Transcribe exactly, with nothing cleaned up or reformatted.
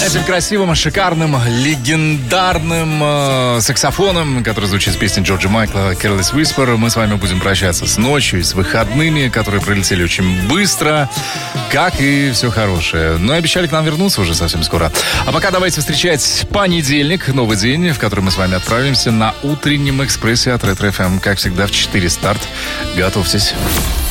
этим красивым, шикарным, легендарным э, саксофоном, который звучит с песни Джорджа Майкла «Careless Whisper», мы с вами будем прощаться с ночью и с выходными, которые пролетели очень быстро, как и все хорошее. Но обещали к нам вернуться уже совсем скоро. А пока давайте встречать понедельник, новый день, в который мы с вами отправимся на утреннем экспрессе от Ретро эф эм. Как всегда, в четыре старт. Готовьтесь.